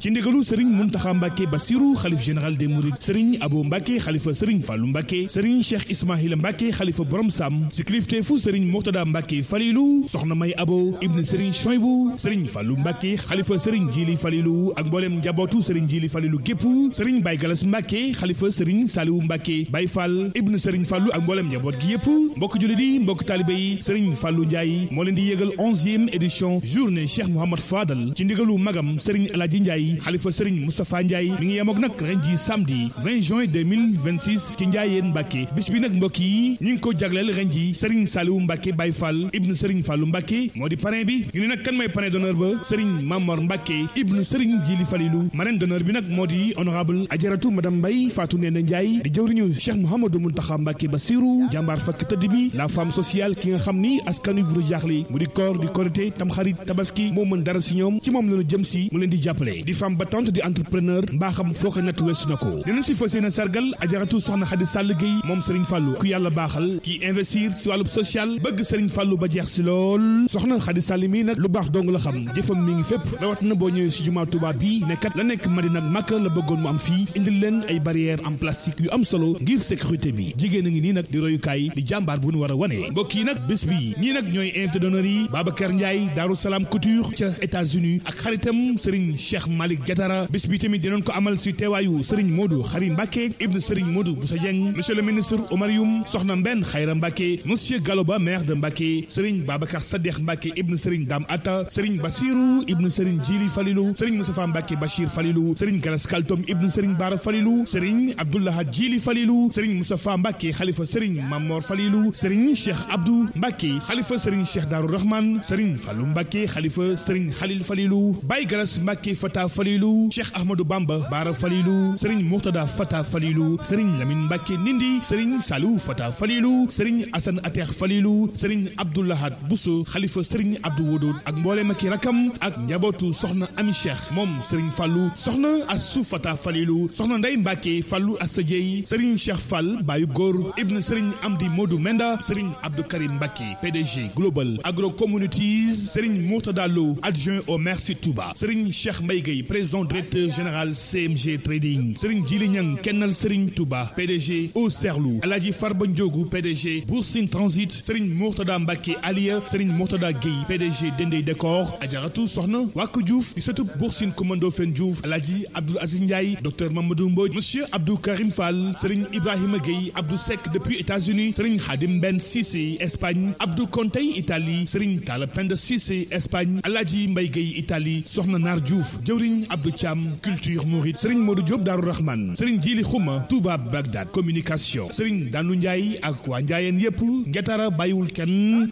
ci ndigalu Serigne Mountakha Mbacké Bassirou xalif général des Mourides, Serigne Abo Mbacké xalifa Serigne Fallou Mbacké, Serigne Cheikh Ismaïla Mbacké xalifa Borom Sam, ci kilifteefu Serigne Mourtada Mbacké Falilou, soxna May Abo ibn Serigne Choybou, Serigne Fallou Mbacké xalifa Serigne Djili Falilou ak mboolem njabootu Serigne Djili Falilou gépp, Serigne Baye Galas Mbacké xalifa Serigne Saliou Mbacké Baye Fall ibn Serigne Fallou ak mboolem njaboot gi yépp. mbokk jullit yi, mbokk taalibe yi, Serigne Fallou Ndiaye moo leen di yégal 11e édition journée Cheikh Mouhamad Fadal ci ndigalu magam Serigne Aladji Ndiaye xalifa Serigne Moustapha Ndiaye. mi ngi yemook nag ren ji samedi 20 juin 2026 ci Ndiayeen Mbacké. bis bi nag mbokk yi ñu ngi ko jagleel ren ji Serigne Saliou Mbacké Baye Fall ibn Serigne Fallou Mbacké moo di parrain bi. ñu ne nag kan mooy parrain d'honneur ba? Serigne Mamor Mbacké ibn Serigne Djili Falilou. marraine d'honneur bi nag moo di honorable Adjaratou madame Mbaye Fatou Néné Ndiaye di jëwriñu Cheikh Mouhamadou Mountakha Mbacké Bassirou, jàmbaar fakk tëdd bi, la femme sociale ki nga xam ni askan wi bu jaaxle mu di koor di korité tamxarit tabaski moo mën dara si ñoom, ci moom lañu jëm si mu leen di jàppale. di femme battante di entrepreneur, mbaaxam foo ko natt weesu na ko. dinañ si fas yéene sargal Adjaratou soxna Khady Sall Gueye moom Serigne Fallou, ku yàlla baaxal ki investir si wàllu social, bëgg Serigne Fallou ba jeex si lool. soxna Khady Sall mii nag lu baax dong la xam, jëfam mi ngi fépp, rawat na boo ñëwee si jumaa Touba bi nekkat la nekk Madina ak Makka la bëggoon mu am fii, indil leen ay barrières en plastique yu am solo ngir sécurité bi. jigéen a ngi nii nag di royukaay, di jàmbaar bu nu war a wane. mbokk yi nag bés bi ñii nag ñooy invité d'honneur yi: Babacar Ndiaye Darou Salam Couture ca États-Unis ak xaritam Serigne Cheikh Malick Diatara. bés bi tamit dinañ ko amal si teewaayu Serigne Modou Khari Mbacké ibn Serigne Modou Boussa Dieng, monsieur le ministre Omar Youm, soxna Mbenn Khayra Mbacké, monsieur Galoba maire de Mbacké, Serigne Babacar Sadekh Mbacké ibn Serigne Dame Atta, Serigne Bassirou ibn Serigne Djili Falilou, Serigne Moustapha Mbacké Bachir Falilou, Serigne Galas Kaltom ibn Serigne Bara Falilou, Serigne Abdoulaha Djili Falilou, Serigne Moustapha Mbacké xalifa Serigne Mamor Falilou, Serigne Cheikh Abdou Mbacké xalifa Serigne Cheikh Darou Rahman, Serigne Fallou Mbacké xalifa Serigne Khalil Falilou, Baye Galas Mbacké Fata Falilou, Cheikh Ahmadou Bamba Bara Falilou, Serigne Mourtada Fata Falilou, Serigne Lamine Mbacké Nindi, Serigne Salou Fata Falilou, Serigne Assane Atex Falilou, Serigne Abdoulahad Bousso xalifa Serigne Abdou Wodoud ak mboolem ak rakam ak njabootu soxna Ami Cheikh moom Serigne Fallou, soxna Assou Fata Falilou, soxna Ndeye Mbacké Fallou Assa Dieye, Serigne Cheikh Fall Bayu Góor ibn Serigne Amdi Modou Menda, Serigne Abdou Karim Mbacké PDG Global Agro Communities, Serigne Mourtada Lo adjoint au maire si Touba, Serigne Cheikh Mbaye Gueye président directeur général CMG Trading, Serigne Djili Niang kennal Serigne Touba PDG Au Serlou, Aladji Farba Ndiogou PDG Boursine Transit, Serigne Mourtada Mbacké Aliya, Serigne Mourtada Gueye PDG Dendey Décor, Adjaratou soxna Wakou Diouf di sëtub Boursine Commando Fen Diouf, Aladji Abdoul Aziz Ndiaye, docteur Mamadou Mbodj, monsieur Abdou Karim Fall, Serigne Ibrahima Gueye, Abdou Seck depuis États-Unis, Serigne Khadim Ben Cissé Espagne, Abdou Kontey Italie, Serigne Talla Penda Cissé Espagne, Aladji Mbaye Gueye Italie, soxna Nar Diouf, jëwriñ Abdou Thiam culture mouride, Serigne Modou Diop Darou Rahman, Serigne Djili Khouma Touba Bagdad communication, Serigne Danou Ndiaye ak waa Ndiayeen yépp Ngetara bàyyiwul kenn.